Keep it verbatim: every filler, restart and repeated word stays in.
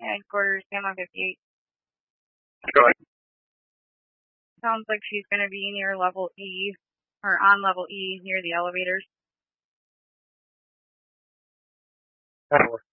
Headquarters, San Juan fifty-eight. Go ahead. Sounds like she's going to be near level E, or on level E, near the elevators. That'll work.